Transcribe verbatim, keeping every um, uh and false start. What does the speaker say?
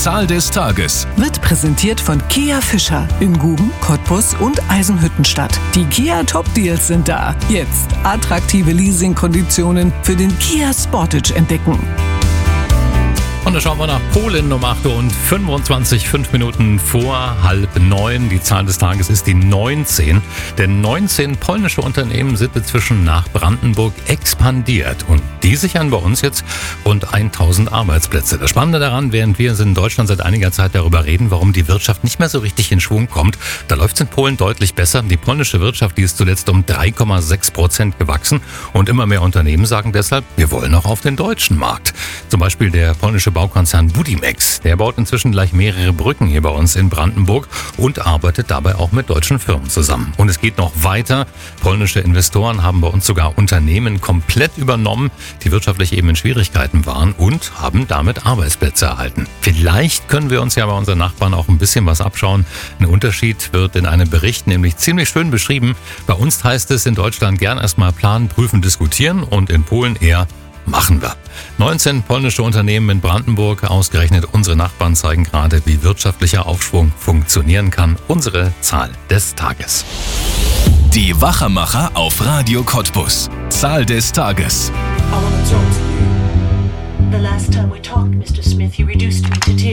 Zahl des Tages wird präsentiert von Kia Fischer in Guben, Cottbus und Eisenhüttenstadt. Die Kia Top Deals sind da. Jetzt attraktive Leasingkonditionen für den Kia Sportage entdecken. Und da schauen wir nach Polen um acht Uhr und fünfundzwanzig, fünf Minuten vor halb neun. Die Zahl des Tages ist die neunzehn. Denn neunzehn polnische Unternehmen sind inzwischen nach Brandenburg expandiert. Und die sichern bei uns jetzt rund tausend Arbeitsplätze. Das Spannende daran, während wir in Deutschland seit einiger Zeit darüber reden, warum die Wirtschaft nicht mehr so richtig in Schwung kommt, da läuft es in Polen deutlich besser. Die polnische Wirtschaft, die ist zuletzt um drei Komma sechs Prozent gewachsen. Und immer mehr Unternehmen sagen deshalb, wir wollen auch auf den deutschen Markt. Zum Beispiel der polnische Baukonzern Budimex. Der baut inzwischen gleich mehrere Brücken hier bei uns in Brandenburg und arbeitet dabei auch mit deutschen Firmen zusammen. Und es geht noch weiter. Polnische Investoren haben bei uns sogar Unternehmen komplett übernommen, die wirtschaftlich eben in Schwierigkeiten waren und haben damit Arbeitsplätze erhalten. Vielleicht können wir uns ja bei unseren Nachbarn auch ein bisschen was abschauen. Ein Unterschied wird in einem Bericht nämlich ziemlich schön beschrieben. Bei uns heißt es in Deutschland gern erstmal planen, prüfen, diskutieren und in Polen eher machen wir. neunzehn polnische Unternehmen in Brandenburg, ausgerechnet unsere Nachbarn, zeigen gerade, wie wirtschaftlicher Aufschwung funktionieren kann. Unsere Zahl des Tages. Die Wachermacher auf Radio Cottbus. Zahl des Tages. I want to talk to you. The last time we talked, Mister Smith, you reduced me to tears.